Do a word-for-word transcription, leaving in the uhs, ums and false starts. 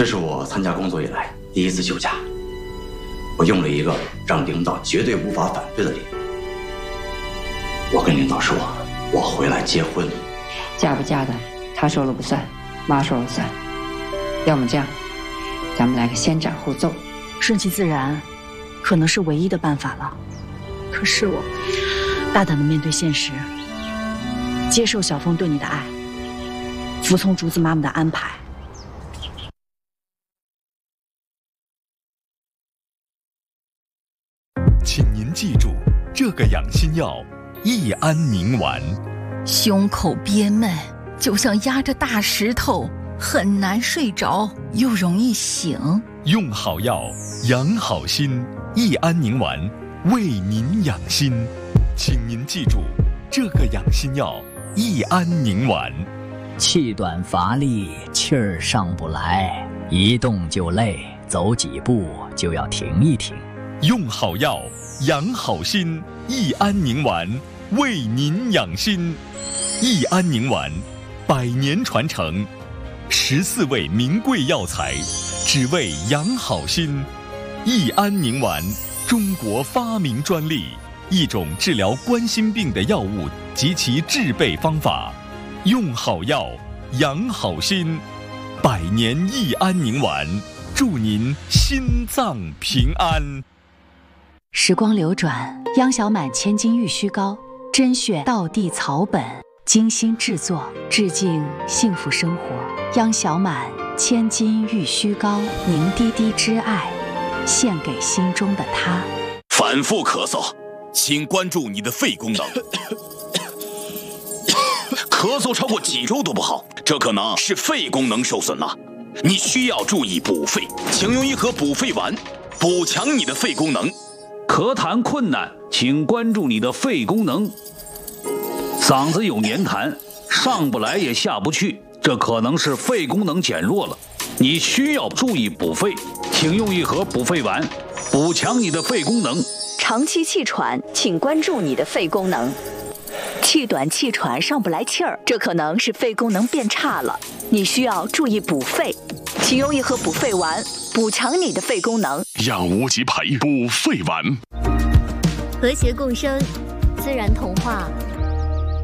这是我参加工作以来第一次休假，我用了一个让领导绝对无法反对的理由。我跟领导说，我回来结婚。 嫁不嫁的，他说了不算，妈说了算。要么这样，咱们来个先斩后奏。 顺其自然，可能是唯一的办法了。可是我大胆的面对现实，接受小凤对你的爱，服从竹子妈妈的安排。 请您记住，这个养心药益安宁丸。 胸口憋闷，就像压着大石头，很难睡着，又容易醒。 用好药，养好心，益安宁丸为您养心。请您记住，这个养心药益安宁丸。 气短乏力，气儿上不来，一动就累，走几步就要停一停。 用好药，养好心，益安宁丸为您养心。益安宁丸，百年传承，十四味名贵药材，只为养好心。益安宁丸，中国发明专利，一种治疗冠心病的药物及其制备方法。用好药，养好心，百年益安宁丸，祝您心脏平安。 时光流转，央小满千金玉虚膏，甄选道地草本，精心制作，致敬幸福生活。央小满千金玉虚膏，凝滴滴之爱，献给心中的他。 反复咳嗽，请关注你的肺功能。咳嗽超过几周都不好，这可能是肺功能受损了。你需要注意补肺，请用一盒补肺丸，补强你的肺功能。 咳痰困难，请关注你的肺功能。嗓子有黏痰，上不来也下不去，这可能是肺功能减弱了。你需要注意补肺，请用一盒补肺丸，补强你的肺功能。 长期气喘，请关注你的肺功能。气短气喘上不来气儿，这可能是肺功能变差了，你需要注意补肺，请用一盒补肺丸，补强你的肺功能。 养无极培补肺丸， 和谐共生，自然童话。